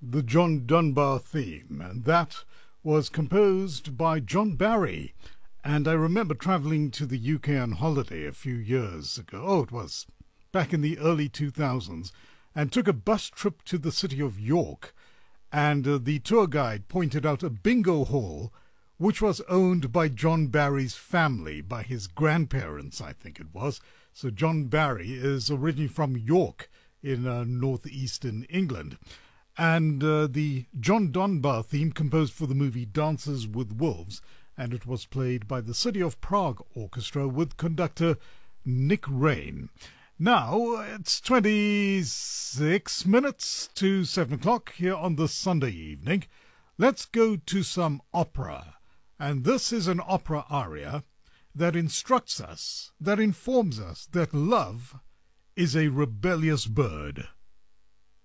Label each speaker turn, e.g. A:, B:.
A: the John Dunbar theme, and that was composed by John Barry. And I remember traveling to the UK on holiday a few years ago. Oh, it was back in the early 2000s, and took a bus trip to the city of York. And the tour guide pointed out a bingo hall which was owned by John Barry's family, by his grandparents, I think it was. So John Barry is originally from York in northeastern England. And the John Dunbar theme composed for the movie Dances with Wolves, and it was played by the City of Prague Orchestra with conductor Nick Rain. Now, it's 26 minutes to 7 o'clock here on this Sunday evening. Let's go to some opera. And this is an opera aria that instructs us, that informs us that love is a rebellious bird.